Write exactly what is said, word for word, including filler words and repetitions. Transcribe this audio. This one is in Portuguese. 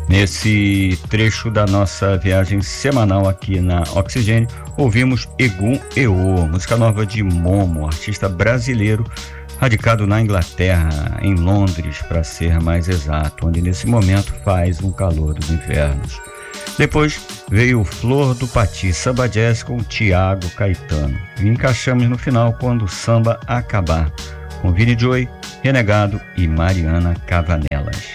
Nesse trecho da nossa viagem semanal aqui na Oxigênio, ouvimos Egum Eô, música nova de Momo, artista brasileiro radicado na Inglaterra, em Londres, para ser mais exato, onde nesse momento faz um calor dos infernos. Depois veio Flor do Pati, samba jazz com Tiago Caetano. E encaixamos no final quando o samba acabar, com Vini Joy, Renegado e Mariana Cavanelas.